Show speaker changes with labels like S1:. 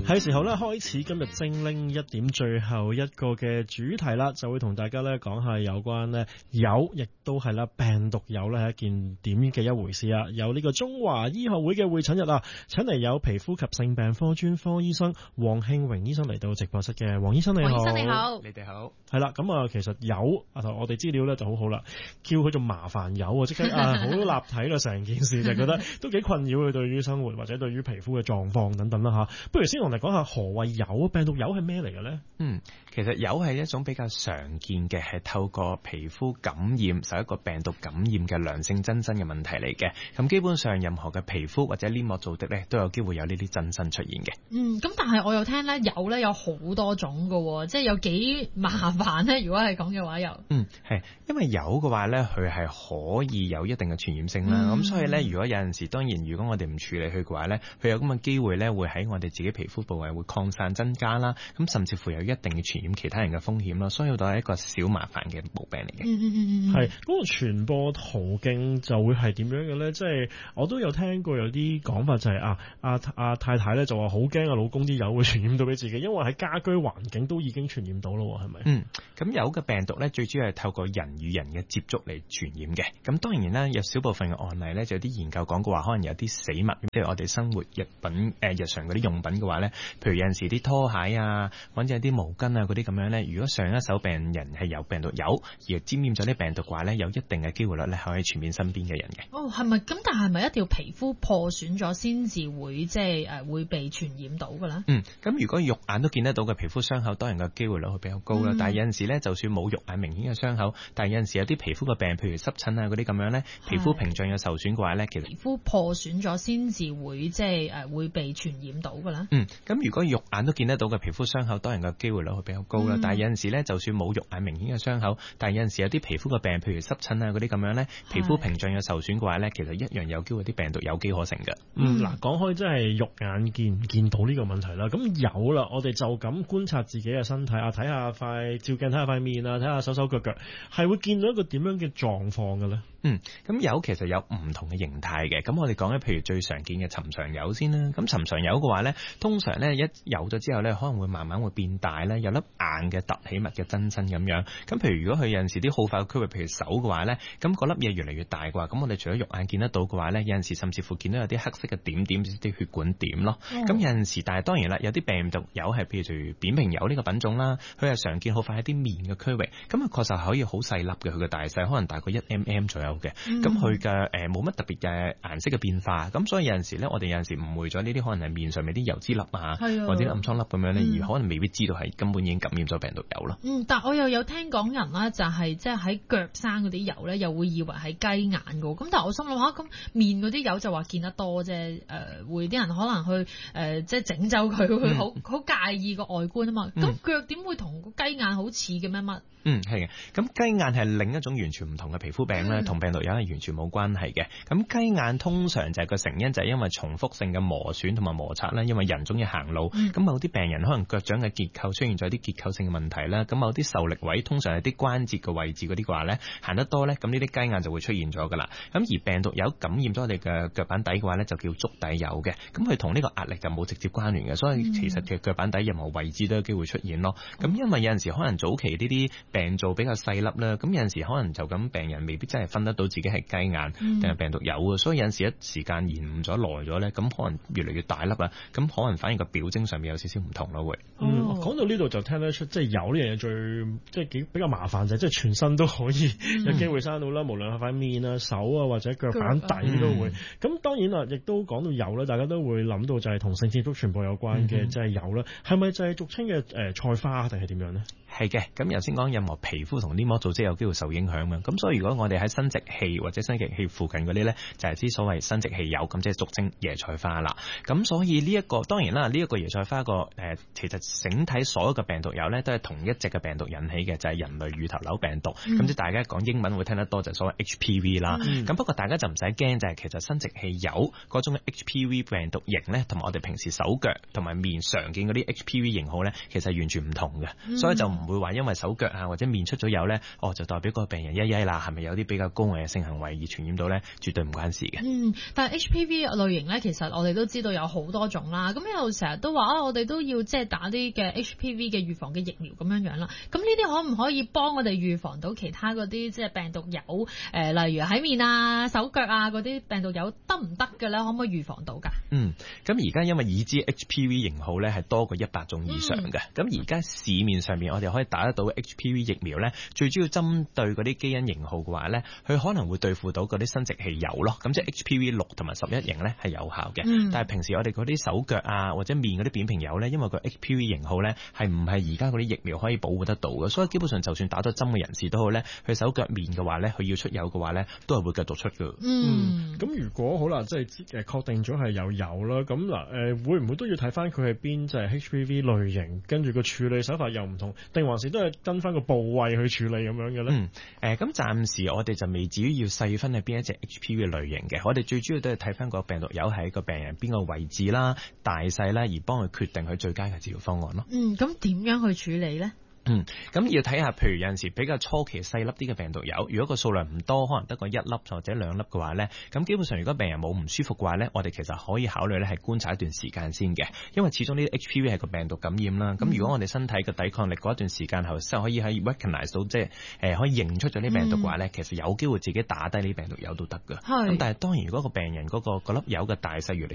S1: 係時候咧開始今日精靈一點最後一個嘅主題啦，就會同大家咧講下有關咧疣，亦都係啦病毒疣咧係一件點嘅一回事啊！有呢個中華醫學會嘅會診日啊，請嚟有皮膚及性病科專科醫生黃慶榮醫生嚟到直播室嘅。黃醫生你好。
S2: 黃醫生你好，
S3: 你哋好。
S1: 係啦，咁啊其實疣我哋資料咧就好好啦，叫佢做麻煩疣啊，即刻好立體啦，成件事就覺得都幾困擾佢對於生活或者對於皮膚嘅狀況等等啦吓。不如先同你講下何謂疣，病毒疣係咩嚟嘅咧？
S3: 其實疣係一種比較常見嘅，係透過皮膚感染受一個病毒感染嘅良性真身嘅問題嚟嘅。咁基本上任何嘅皮膚或者黏膜組織咧，都有機會有呢啲真身出現嘅。
S2: 咁但係我又聽咧疣咧有好多種㗎，即係有幾麻煩咧？如果係咁嘅話又
S3: 係因為疣嘅話咧，佢係可以有一定嘅傳染性啦。咁所以咧，如果有陣時，當然如果我哋唔處理佢嘅話咧，佢有咁嘅機會咧，會喺我哋自己皮膚部位會擴散增加啦。咁甚至乎有一定嘅傳染其他人嘅風險啦，所以都係一個小麻煩嘅毛病嚟嘅。
S1: 係嗰個傳播途徑就會係點樣嘅咧？即係我都有聽過有啲講法就係阿太太咧就話好驚老公啲疣會傳染到俾自己，因為喺家居環境都已經傳染到咯，係咪？
S3: 咁疣嘅病毒咧，最主要係透過人與人嘅接觸嚟傳染嘅。咁當然啦，有少部分嘅案例咧，就有啲研究講過話，可能有啲死物，即係我哋生活日常嗰啲用品嘅話咧，譬如有陣時啲拖鞋啊，或者有啲毛巾啊嗰啲咁樣咧，如果上一手病人係有病毒疣而沾染咗啲病毒嘅話咧，有一定嘅機會率咧可以傳染身邊嘅人嘅。
S2: 係咪咁？但係咪一定要皮膚破損咗先至會會被傳染到㗎咧？
S3: 咁如果肉眼都見得到嘅皮膚傷口，當然個機會率會比較高啦。但係有陣時咧，就算冇肉眼明顯嘅傷口，但係有陣時有啲皮膚嘅病，譬如濕疹啊嗰啲咁樣咧，皮膚屏障有受損嘅話咧，其實
S2: 皮膚破損咗先至會會被傳染到㗎啦。
S3: 咁如果肉眼都見得到嘅皮膚傷口，當然個機會率會比較高啦。但係有陣時咧，就算冇肉眼明顯嘅傷口，但係有陣時有啲皮膚嘅病，譬如濕疹啊嗰啲咁樣咧，皮膚屏障有受損嘅話咧，其實一樣有機會啲病毒有機可乘嘅。
S1: 嗱，講開真係肉眼見到呢個問題啦。咁有啦，我哋就咁觀察自己嘅身體啊，睇下照鏡睇下塊面啊，睇下手手腳腳，係會見到一個點樣嘅狀況嘅咧？
S3: 咁疣其實有唔同嘅形態嘅。咁我哋講咧，譬如最常見嘅尋常疣先啦。咁尋常疣嘅話咧，通常咧一有咗之後咧，可能會慢慢會變大咧，有粒硬嘅凸起物嘅真身咁樣。咁譬如如果佢有陣時啲好發嘅區域，譬如手嘅話咧，咁嗰粒嘢越嚟越大嘅話，咁我哋除咗肉眼見得到嘅話咧，有陣時甚至乎見到有啲黑色嘅點點，啲血管點咯。咁有陣時，但係當然啦，有啲病毒疣係譬如扁平疣呢個品種啦，佢係常見好發喺啲面嘅區域，咁啊確實可以好細粒嘅，佢嘅大細可能大概1mm 左右嘅。咁佢嘅冇乜特別嘅顏色嘅變化，咁所以有陣時咧，我哋有陣時誤會咗呢啲可能係面上面啲油脂粒啊，或者暗瘡粒咁樣咧，而可能未必知道係根本已經感染咗病毒疣咯。
S2: 但我又有聽講人啦，就係即係喺腳生嗰啲疣咧，又會以為係雞眼㗎。咁但係我心諗咁面嗰啲疣就話見得多啫，會啲人可能去即係整走佢，會好介意個外觀啊嘛。咁腳點會同個雞眼好似嘅咩乜？
S3: 係嘅。咁雞眼係另一種完全唔同嘅皮膚病咧，同病毒疣係完全冇關係嘅。咁雞眼通常就係個成因就係因為重複性嘅磨損同埋摩擦啦，因為人中意行路，咁某啲病人可能腳掌嘅結構出現咗啲結構性嘅問題啦，咁某啲受力位通常係啲關節嘅位置嗰啲嘅話咧，行得多咧，咁呢啲雞眼就會出現咗噶啦。咁而病毒疣感染咗我哋嘅腳板底嘅話咧，就叫足底疣嘅。咁佢同呢個壓力就冇直接關聯嘅，所以其實嘅腳板底任何位置都有機會出現咯。咁因為有陣時可能早期呢啲病灶比較細粒啦，咁有陣時可能就咁病人未必真係分得到自己係雞眼定係病毒疣嘅，所以有陣時一時間延誤咗耐咗咧，咁可能越嚟越大粒啦，咁可能反而個表徵上面有少少唔同咯會。
S1: 講到呢度就聽得出，即係疣呢樣嘢即係比較麻煩就係即係全身都可以有機會生到啦，無論係塊面啊、手啊或者腳板底都會。咁當然啦，亦都講到疣咧，大家都會諗到就係同性接觸傳播有關嘅，即係疣啦。係咪就係俗稱嘅菜花定係點樣咧？
S3: 係嘅，咁頭先講任何皮膚同黏膜組織有機會受影響嘛，咁所以如果我哋喺生殖器或者生殖器附近嗰啲咧，就係啲所謂生殖器疣，咁即係俗稱椰菜花啦。咁所以呢一個當然啦，呢一個椰菜花其實整體所有嘅病毒疣咧都係同一隻嘅病毒引起嘅，就係人類乳頭瘤病毒。咁即大家講英文會聽得多，就係所謂 HPV 啦。咁不過大家就唔使驚，就係其實生殖器疣嗰種嘅 HPV 病毒型咧，同埋我哋平時手腳同埋面常見嗰啲 HPV 型號咧，其實完全唔同嘅。所以就唔會話因為手腳啊或者面出咗疣咧，就代表個病人曳曳啦，係咪有啲比較高危嘅性行為而傳染到咧？絕對唔關事嘅。
S2: 但係 HPV 類型咧，其實我哋都知道有好多種啦。咁又成日都話我哋都要即係打啲嘅 HPV 嘅預防嘅疫苗咁樣啦。咁呢啲可唔可以幫我哋預防到其他嗰啲即係病毒疣？例如喺面啊、手腳啊嗰啲病毒疣得唔得嘅咧？可唔可以預防到㗎？
S3: 咁而家因為已知 HPV 型號咧係多過100種以上嘅。咁而家市面上面我哋可以打得到 HPV 疫苗咧，最主要針對嗰啲基因型號嘅話咧，佢可能會對付到嗰啲生殖器疣咯。咁即係 HPV 6同埋11型咧係有效嘅。但係平時我哋嗰啲手腳啊或者面嗰啲扁平疣咧，因為個 HPV 型號咧係唔係而家嗰啲疫苗可以保護得到嘅，所以基本上就算打咗針嘅人士都好咧，佢手腳面嘅話咧，佢要出疣嘅話咧，都係會繼續出嘅。
S1: 咁如果好啦，即係確定咗係有疣啦，咁嗱會唔會都要睇翻佢係邊隻 HPV 類型，跟住個處理手法又唔同，定還是都係跟翻個部位去處理咁樣嘅咧？
S3: 咁暫時我哋就未至於要細分係邊一隻 HPV 類型嘅，我哋最主要都係睇翻個病毒疣喺個病人邊個位置啦、大細啦，而幫佢決定佢最佳嘅治療方案咯。
S2: 咁點樣去處理咧？
S3: 咁要睇下，譬如有陣時比較初期細粒啲嘅病毒疣，如果個數量唔多，可能得個1粒或者2粒嘅話咧，咁基本上如果病人冇唔舒服嘅話咧，我哋其實可以考慮咧係觀察一段時間先嘅，因為始終呢啲 HPV 係個病毒感染啦。咁如果我哋身體嘅抵抗力嗰一段時間後，先可以喺 recognize 到即係可以認出咗啲病毒嘅話咧，其實有機會自己打低呢啲病毒疣都得㗎。咁但係當然如果個病人嗰粒疣嘅大細越嚟